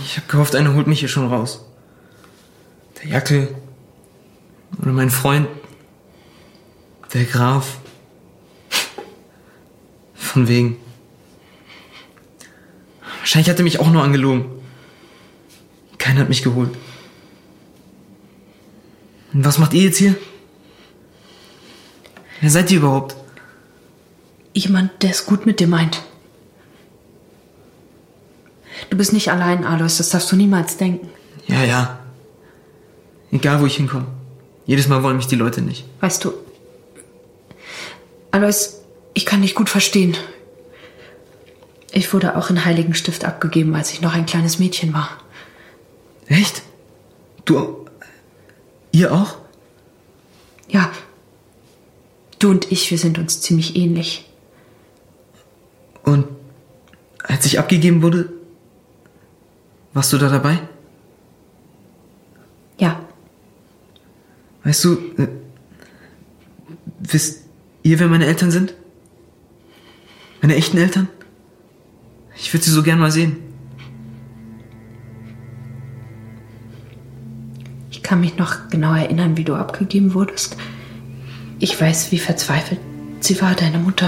Ich habe gehofft, einer holt mich hier schon raus. Der Jackel. Oder mein Freund. Der Graf. Von wegen. Wahrscheinlich hat er mich auch nur angelogen. Keiner hat mich geholt. Und was macht ihr jetzt hier? Wer seid ihr überhaupt? Jemand, der es gut mit dir meint. Du bist nicht allein, Alois, das darfst du niemals denken. Ja. Egal, wo ich hinkomme. Jedes Mal wollen mich die Leute nicht. Weißt du, Alois, ich kann dich gut verstehen. Ich wurde auch in Heiligenstift abgegeben, als ich noch ein kleines Mädchen war. Echt? Ihr auch? Ja. Du und ich, wir sind uns ziemlich ähnlich. Und als ich abgegeben wurde, warst du da dabei? Ja. Weißt du, wisst ihr, wer meine Eltern sind? Meine echten Eltern? Ich würde sie so gern mal sehen. Ich kann mich noch genau erinnern, wie du abgegeben wurdest. Ich weiß, wie verzweifelt sie war, deine Mutter.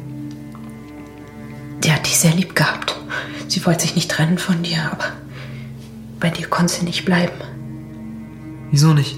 Die hat dich sehr lieb gehabt. Sie wollte sich nicht trennen von dir, aber bei dir konnte sie nicht bleiben. Wieso nicht?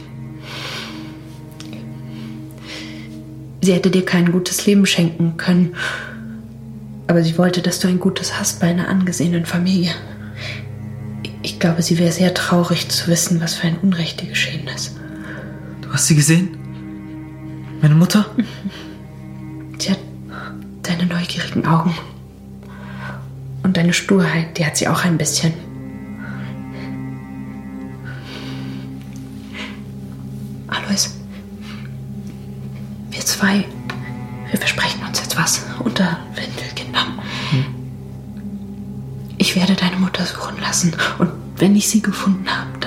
Sie hätte dir kein gutes Leben schenken können, aber sie wollte, dass du ein gutes hast bei einer angesehenen Familie. Ich glaube, sie wäre sehr traurig zu wissen, was für ein Unrecht dir geschehen ist. Du hast sie gesehen? Meine Mutter? Sie hat deine neugierigen Augen. Und deine Sturheit, die hat sie auch ein bisschen. Alois, wir zwei, wir versprechen uns jetzt was unter Windelkindern. Ich werde deine Mutter suchen lassen und wenn ich sie gefunden habe,